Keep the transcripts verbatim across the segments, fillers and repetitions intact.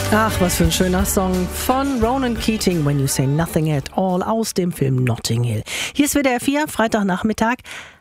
Ach, was für ein schöner Song von Ronan Keating, When You Say Nothing at All, aus dem Film Notting Hill. Hier ist W D R vier, Freitagnachmittag.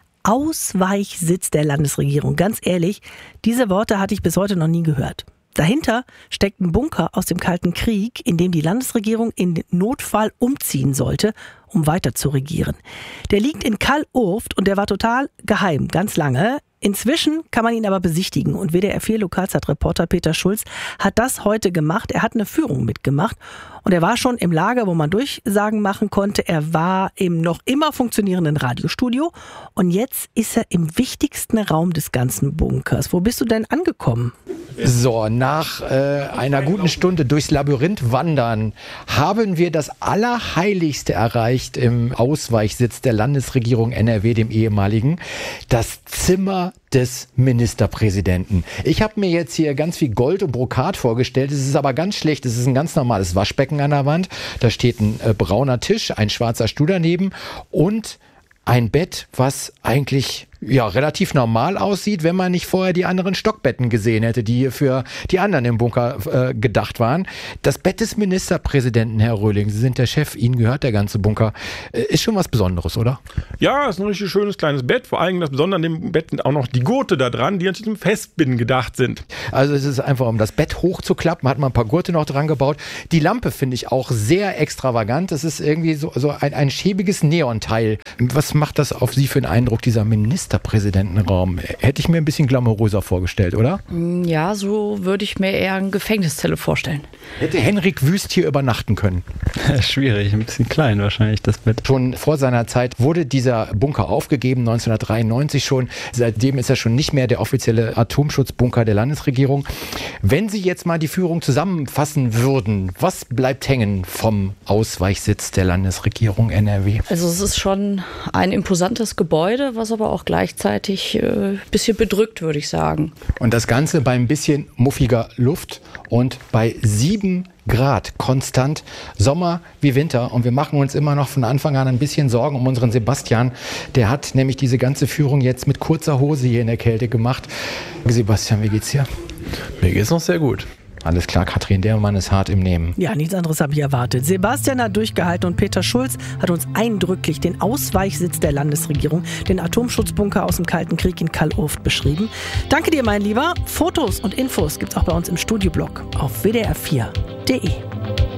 Ausweichsitz der Landesregierung. Ganz ehrlich, diese Worte hatte ich bis heute noch nie gehört. Dahinter steckt ein Bunker aus dem Kalten Krieg, in dem die Landesregierung in Notfall umziehen sollte, um weiter zu regieren. Der liegt in Kall-Urft und der war total geheim, ganz lange. Inzwischen kann man ihn aber besichtigen und W D R vier Lokalzeitreporter Peter Schulz hat das heute gemacht. Er hat eine Führung mitgemacht und er war schon im Lager, wo man Durchsagen machen konnte. Er war im noch immer funktionierenden Radiostudio und jetzt ist er im wichtigsten Raum des ganzen Bunkers. Wo bist du denn angekommen? So, nach äh, einer guten Stunde durchs Labyrinth wandern haben wir das Allerheiligste erreicht im Ausweichsitz der Landesregierung N R W, dem ehemaligen, das Zimmer des Ministerpräsidenten. Ich habe mir jetzt hier ganz viel Gold und Brokat vorgestellt. Es ist aber ganz schlecht. Es ist ein ganz normales Waschbecken an der Wand. Da steht ein äh, brauner Tisch, ein schwarzer Stuhl daneben und ein Bett, was eigentlich ja relativ normal aussieht, wenn man nicht vorher die anderen Stockbetten gesehen hätte, die für die anderen im Bunker äh, gedacht waren. Das Bett des Ministerpräsidenten, Herr Röhling, Sie sind der Chef, Ihnen gehört der ganze Bunker. Äh, ist schon was Besonderes, oder? Ja, ist ein richtig schönes kleines Bett. Vor allem das Besondere an dem Bett sind auch noch die Gurte da dran, die natürlich zum Festbinden gedacht sind. Also es ist einfach, um das Bett hochzuklappen, hat man ein paar Gurte noch dran gebaut. Die Lampe finde ich auch sehr extravagant. Das ist irgendwie so, so ein, ein schäbiges Neonteil. Was macht das auf Sie für einen Eindruck, dieser Ministerpräsidentenraum? Hätte ich mir ein bisschen glamouröser vorgestellt, oder? Ja, so würde ich mir eher eine Gefängniszelle vorstellen. Hätte Henrik Wüst hier übernachten können? Schwierig, ein bisschen klein wahrscheinlich das Bett. Schon vor seiner Zeit wurde dieser Bunker aufgegeben, neunzehnhundertdreiundneunzig schon. Seitdem ist er schon nicht mehr der offizielle Atomschutzbunker der Landesregierung. Wenn Sie jetzt mal die Führung zusammenfassen würden, was bleibt hängen vom Ausweichsitz der Landesregierung N R W? Also es ist schon ein imposantes Gebäude, was aber auch gleichzeitig ein äh, bisschen bedrückt, würde ich sagen. Und das Ganze bei ein bisschen muffiger Luft und bei sieben Grad konstant, Sommer wie Winter. Und wir machen uns immer noch von Anfang an ein bisschen Sorgen um unseren Sebastian. Der hat nämlich diese ganze Führung jetzt mit kurzer Hose hier in der Kälte gemacht. Sebastian, wie geht's dir? Mir geht's noch sehr gut. Alles klar, Katrin, der Mann ist hart im Nehmen. Ja, nichts anderes habe ich erwartet. Sebastian hat durchgehalten und Peter Schulz hat uns eindrücklich den Ausweichsitz der Landesregierung, den Atomschutzbunker aus dem Kalten Krieg in Kall-Urft beschrieben. Danke dir, mein Lieber. Fotos und Infos gibt's auch bei uns im Studioblog auf w d r vier punkt d e.